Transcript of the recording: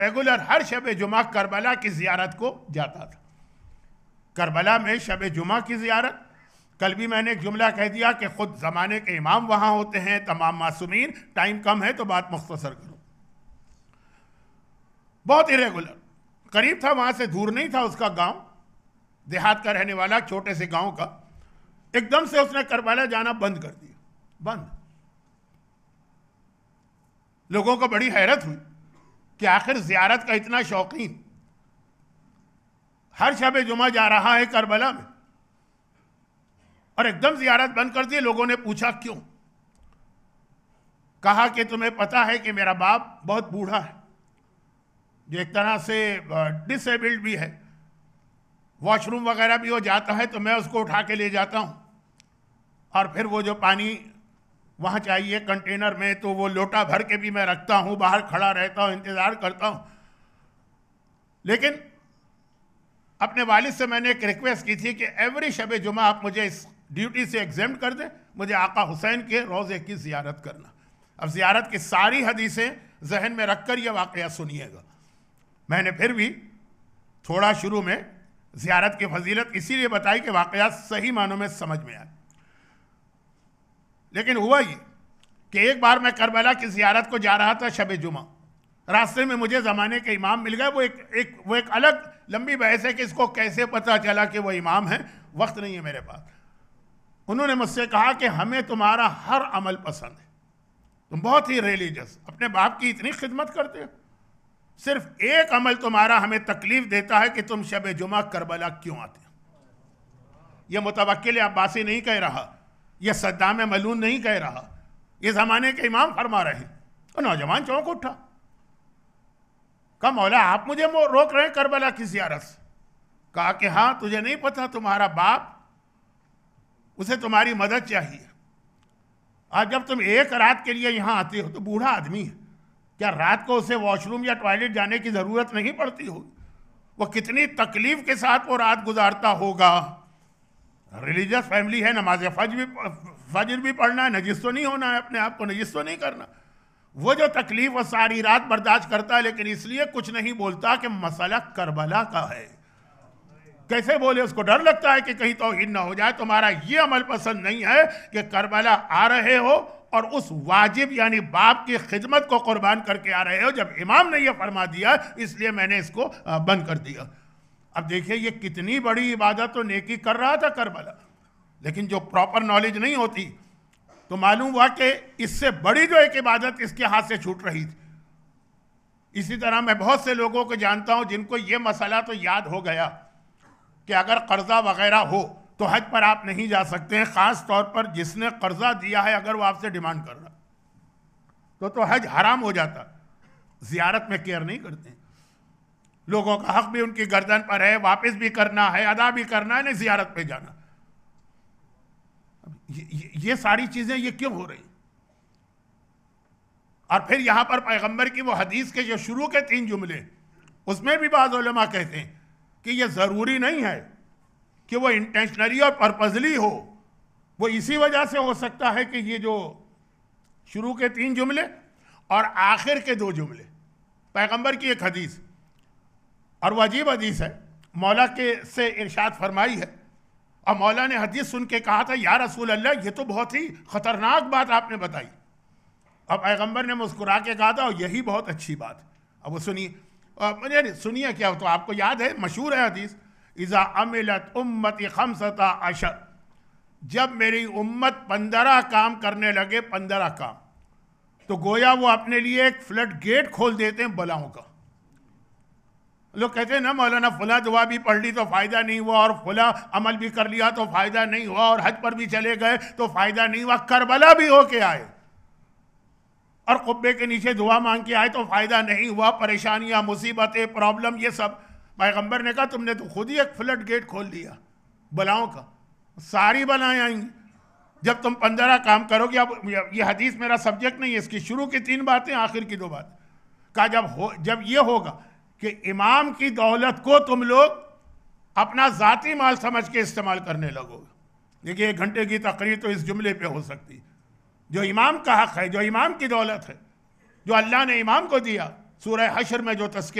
Regular हर शब जुमा Karbala की ज़ियारत को जाता था। करबला में शब जुमा की ज़ियारत, कल भी मैंने एक जुमला कह दिया कि खुद ज़माने के इमाम वहाँ होते हैं, तमाम मासूमीन। टाइम कम है तो बात मुख्तसर करूँ। बहुत इरेगुलर, करीब था, वहाँ से दूर नहीं था उसका गांव, देहात का रहने वाला, छोटे से गांव का। एकदम से उसने करबला जाना बंद कर दिया, बंद। लोगों को बड़ी हैरत हुई कि आखिर ज़ियारत का इतना शौकीन हर शब जुमा जा रहा है करबला में, और एकदम ज़ियारत बंद कर दी। लोगों ने पूछा क्यों? कहा कि तुम्हें पता है कि मेरा बाप बहुत बूढ़ा है, जो एक तरह से डिसेबल्ड भी है, वॉशरूम वगैरह भी हो जाता है तो मैं उसको उठा के ले जाता हूँ, और फिर वो जो पानी वहाँ चाहिए कंटेनर में, तो वो लोटा भर के भी मैं रखता हूँ, बाहर खड़ा रहता हूँ, इंतज़ार करता हूँ। लेकिन अपने वालिद से मैंने एक रिक्वेस्ट की थी कि एवरी शब जुमा आप मुझे इस ड्यूटी से एग्जेम्प्ट कर दें, मुझे आका हुसैन के रोज़े की ज़ियारत करना। अब ज़ियारत की सारी हदीसें जहन में रखकर यह वाक़या सुनिएगा। मैंने फिर भी थोड़ा शुरू में ज़ियारत की फजीलत इसीलिए बताई कि वाक़यात सही मानों में समझ में आए। लेकिन हुआ ये कि एक बार मैं करबला की ज़ियारत को जा रहा था शब जुमा, रास्ते में मुझे ज़माने के इमाम मिल गए। वो एक अलग लंबी बहस है कि इसको कैसे पता चला कि वो इमाम है, वक्त नहीं है मेरे पास। उन्होंने मुझसे कहा कि हमें तुम्हारा हर अमल पसंद है, तुम बहुत ही रिलीजियस, अपने बाप की इतनी खिदमत करते हो, सिर्फ एक अमल तुम्हारा हमें तकलीफ देता है कि तुम शब जुमा करबला क्यों आते हो। यह मुतवक्किल अब्बासी नहीं कह रहा, यह सद्दाम मलून नहीं कह रहा, ये ज़माने के इमाम फरमा रहे हैं। तो नौजवान चौंक उठा, कहा मौला आप मुझे रोक रहे हैं करबला की ज़ियारत से? कहा कि हाँ, तुझे नहीं पता, तुम्हारा बाप, उसे तुम्हारी मदद चाहिए। आज जब तुम एक रात के लिए यहाँ आते हो तो बूढ़ा आदमी है, क्या रात को उसे वॉशरूम या टॉयलेट जाने की ज़रूरत नहीं पड़ती होगी? वो कितनी तकलीफ के साथ वो रात गुजारता होगा। रिलीजियस फैमिली है, नमाज फजर भी पढ़ना है, नजिस तो नहीं होना है, अपने आप को नजिस तो नहीं करना। वो जो तकलीफ वो सारी रात बर्दाश्त करता है, लेकिन इसलिए कुछ नहीं बोलता कि मसला करबला का है। कैसे बोले? उसको डर लगता है कि कहीं तौहीद ना हो जाए। तुम्हारा ये अमल पसंद नहीं है कि करबला आ रहे हो और उस वाजिब यानी बाप की खिदमत को कुर्बान करके आ रहे हो। जब इमाम ने यह फरमा दिया इसलिए मैंने इसको बंद कर दिया। अब देखिए ये कितनी बड़ी इबादत और नेकी कर रहा था करबला, लेकिन जो प्रॉपर नॉलेज नहीं होती तो मालूम हुआ कि इससे बड़ी जो एक इबादत इसके हाथ से छूट रही थी। इसी तरह मैं बहुत से लोगों को जानता हूं जिनको ये मसला तो याद हो गया कि अगर कर्जा वगैरह हो तो हज पर आप नहीं जा सकते हैं, खास तौर पर जिसने कर्जा दिया है अगर वो आपसे डिमांड कर रहा तो हज हराम हो जाता। ज़ियारत में केयर नहीं करते। लोगों का हक भी उनकी गर्दन पर है, वापस भी करना है, अदा भी करना है, नहीं ज़ियारत पे जाना। ये सारी चीजें ये क्यों हो रही? और फिर यहां पर पैगंबर की वो हदीस के जो शुरू के 3 जुमले, उसमें भी बाज़ उलमा कहते हैं कि ये ज़रूरी नहीं है कि वो इंटेंशनली और पर्पजली हो। वो इसी वजह से हो सकता है कि ये जो शुरू के 3 जुमले और आखिर के 2 जुमले, पैगंबर की एक हदीस, और वह अजीब हदीस है, मौला के से इरशाद फरमाई है, और मौला ने हदीस सुन के कहा था या रसूल अल्लाह ये तो बहुत ही ख़तरनाक बात आपने बताई। और पैगंबर ने मुस्कुरा के कहा था यही बहुत अच्छी बात है। अब वो सुनिए, मुझे सुनिए क्या हो तो आपको याद है, मशहूर है हदीस, इज़ा अमिलत उम्मती खमसता अशर, जब मेरी उम्मत 15 काम करने लगे, 15 काम, तो गोया वो अपने लिए एक फ्लड गेट खोल देते हैं बलाओं का। लोग कहते हैं ना मौलाना फुला दुआ भी पढ़ ली तो फ़ायदा नहीं हुआ, और फुला अमल भी कर लिया तो फ़ायदा नहीं हुआ, और हज पर भी चले गए तो फ़ायदा नहीं हुआ। करबला भी होके आए और कुब्बे के नीचे दुआ मांग के आए तो फ़ायदा नहीं हुआ। परेशानियां, मुसीबतें, प्रॉब्लम, ये सब। पैगंबर ने कहा तुमने तो खुद ही एक फ्लड गेट खोल दिया बलाओं का, सारी बलाएं आएंगी जब तुम 15 काम करोगे। अब ये हदीस मेरा सब्जेक्ट नहीं है, इसकी शुरू की 3 बातें, आखिर की 2 बातें। कहा जब ये होगा कि इमाम की दौलत को तुम लोग अपना ज़ाती माल समझ के इस्तेमाल करने लगोगे। देखिए 1 घंटे की तकरीर तो इस जुमले पे हो सकती है। जो इमाम का हक है, जो इमाम की दौलत है, जो अल्लाह ने इमाम को दिया, सूरह हशर में जो तस्कीर